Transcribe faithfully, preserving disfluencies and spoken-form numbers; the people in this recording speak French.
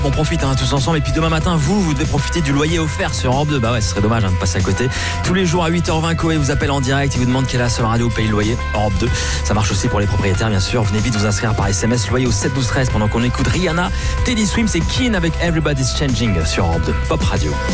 On profite hein, tous ensemble et puis demain matin vous vous devez profiter du loyer offert sur Europe deux. Bah ouais, ce serait dommage hein, de passer à côté. Tous les jours à huit heures vingt, Koé vous appelle en direct, il vous demande quelle est la seule radio où paye le loyer. Europe deux. Ça marche aussi pour les propriétaires bien sûr. Venez vite vous inscrire par S M S loyer au sept douze treize pendant qu'on écoute Rihanna, Teddy Swims et Keen avec Everybody's Changing sur Europe deux Pop Radio.